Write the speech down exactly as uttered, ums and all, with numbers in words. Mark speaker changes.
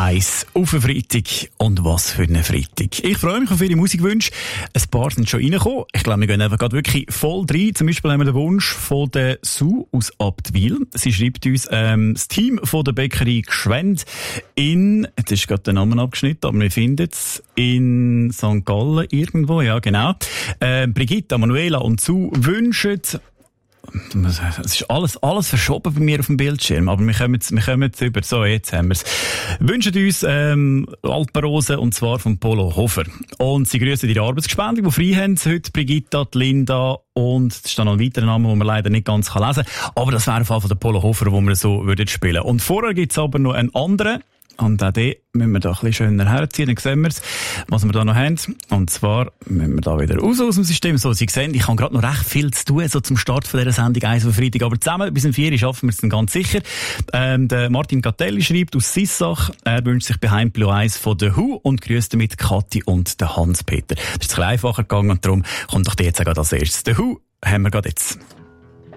Speaker 1: eins auf einen Freitag. Und was für einen Freitag. Ich freue mich auf viele Musikwünsche. Ein paar sind schon reingekommen. Ich glaube, wir gehen einfach gerade wirklich voll rein. Zum Beispiel haben wir den Wunsch von der Sue aus Abtwil. Sie schreibt uns, ähm, das Team von der Bäckerei Gschwend in, jetzt ist gerade der Name abgeschnitten, aber wir finden es in Sankt Gallen irgendwo, ja genau. Äh, Brigitte, Manuela und Sue wünschen, es ist alles, alles verschoben bei mir auf dem Bildschirm, aber wir kommen, wir kommen über. So, jetzt haben wir es. Wünschen uns ähm, Alpenrosen, und zwar von Polo Hofer. Und sie grüßen ihre Arbeitsgespendli, die frei haben heute, Brigitta, die Linda, und es steht noch ein weiterer Name, den man leider nicht ganz lesen kann. Aber das wäre auf jeden Fall von der Polo Hofer, wo wir so würden spielen. Und vorher gibt es aber noch einen anderen. Und auch den müssen wir da ein bisschen schöner herziehen. Dann sehen wir es, was wir da noch haben. Und zwar müssen wir da wieder raus aus dem System. So, Sie sehen, ich habe gerade noch recht viel zu tun, so zum Start von dieser Sendung eins auf Freitag. Aber zusammen bis um vier schaffen wir es dann ganz sicher. Ähm, der Martin Gattelli schreibt aus Sissach, er wünscht sich Behind Blue Eyes von The Who und grüßt damit Kathi und den Hans-Peter. Das ist ein bisschen einfacher gegangen und darum kommt doch der jetzt auch als erstes. The Who haben wir gerade jetzt.